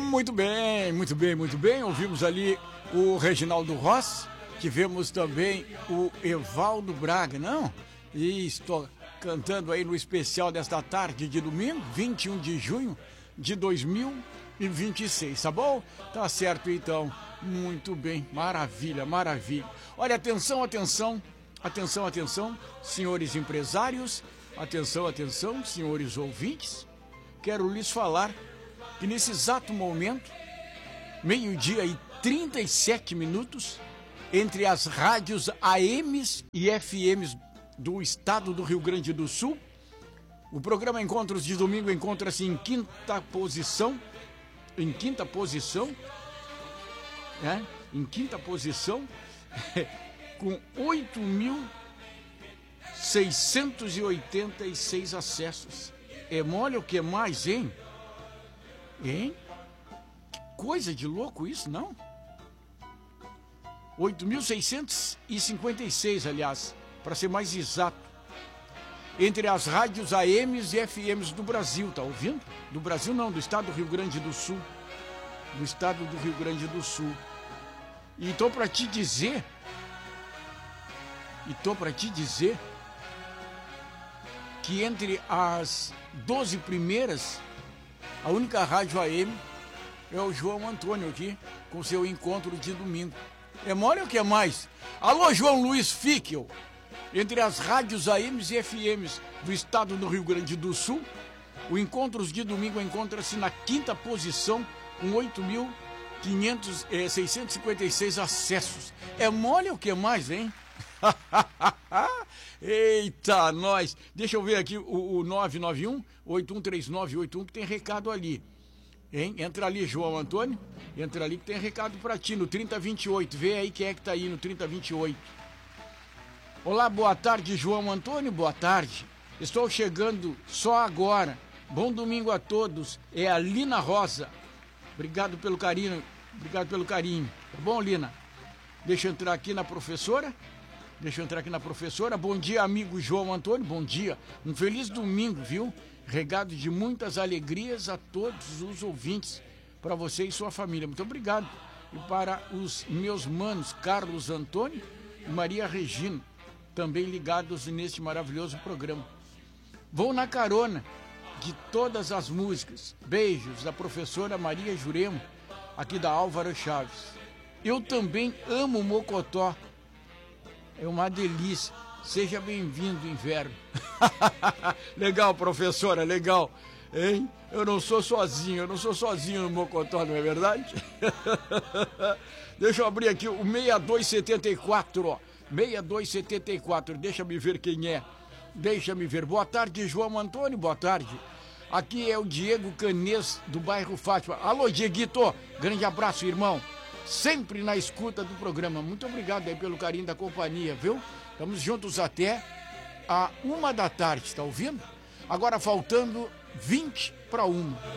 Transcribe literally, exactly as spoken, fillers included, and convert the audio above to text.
Muito bem, muito bem, muito bem. Ouvimos ali o Reginaldo Rossi, tivemos também o Evaldo Braga, não? E estou cantando aí no especial desta tarde de domingo, vinte e um de junho de dois mil e vinte e seis, tá bom? Tá certo então, muito bem, maravilha, maravilha. Olha, atenção, atenção, atenção, atenção, senhores empresários, atenção, atenção, senhores ouvintes, quero lhes falar que nesse exato momento, meio-dia e trinta e sete minutos, entre as rádios A Ms e F Ms do estado do Rio Grande do Sul, o programa Encontros de Domingo encontra-se em quinta posição, em quinta posição, né? Em quinta posição, com oito mil seiscentos e oitenta e seis acessos. É mole o que mais, hein? Hein? Que coisa de louco isso, não? oito mil seiscentos e cinquenta e seis, aliás, para ser mais exato. Entre as rádios A Ms e F Ms do Brasil, tá ouvindo? Do Brasil não, do estado do Rio Grande do Sul. Do estado do Rio Grande do Sul. E tô para te dizer, e tô para te dizer que entre as doze primeiras, a única rádio A M é o João Antônio aqui, com seu encontro de domingo. É mole ou que é mais? Alô, João Luiz Fickel. Entre as rádios A Ms e F Ms do estado do Rio Grande do Sul, o Encontros de Domingo encontra-se na quinta posição, com oito mil seiscentos e cinquenta e seis acessos. É mole ou que é mais, hein? Eita, nós! Deixa eu ver aqui o, o nove nove um, oito um três nove oito um, que tem recado ali. Hein? Entra ali, João Antônio. Entra ali que tem recado pra ti, no trinta vinte e oito. Vê aí quem é que tá aí no trinta vinte e oito. Olá, boa tarde, João Antônio. Boa tarde. Estou chegando só agora. Bom domingo a todos. É a Lina Rosa. Obrigado pelo carinho. Obrigado pelo carinho. Tá bom, Lina? Deixa eu entrar aqui na professora. Deixa eu entrar aqui na professora. Bom dia, amigo João Antônio. Bom dia. Um feliz domingo, viu? Regado de muitas alegrias a todos os ouvintes. Para você e sua família. Muito obrigado. E para os meus manos, Carlos Antônio e Maria Regina, também ligados neste maravilhoso programa. Vou na carona de todas as músicas. Beijos da professora Maria Juremo, aqui da Álvaro Chaves. Eu também amo Mocotó. É uma delícia. Seja bem-vindo, inverno. Legal, professora, legal. Hein? Eu não sou sozinho, eu não sou sozinho no Mocotó, não é verdade? Deixa eu abrir aqui o seis dois sete quatro, ó. seis dois sete quatro, deixa me ver quem é. Deixa me ver. Boa tarde, João Antônio, boa tarde. Aqui é o Diego Canês, do bairro Fátima. Alô, Dieguito, grande abraço, irmão. Sempre na escuta do programa. Muito obrigado aí pelo carinho da companhia, viu? Estamos juntos até a uma da tarde, tá ouvindo? Agora faltando vinte para uma.